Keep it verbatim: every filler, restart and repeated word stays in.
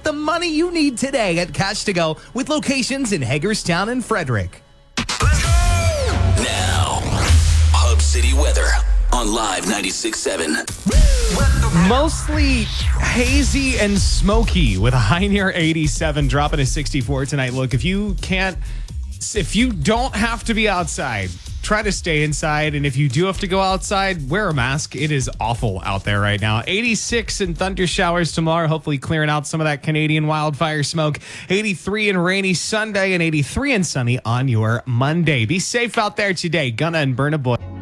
the money you need today at Cash to Go with locations in Hagerstown and Frederick. Let's go! Now, Hub City weather on Live ninety-six point seven. Mostly hazy and smoky with a high near eighty-seven, dropping to sixty-four tonight. Look, if you can't, if you don't have to be outside, try to stay inside. And if you do have to go outside, wear a mask. It is awful out there right now. eighty-six and thunder showers tomorrow, hopefully clearing out some of that Canadian wildfire smoke. eighty-three and rainy Sunday and eighty-three and sunny on your Monday. Be safe out there today. Gonna and Burna Boy.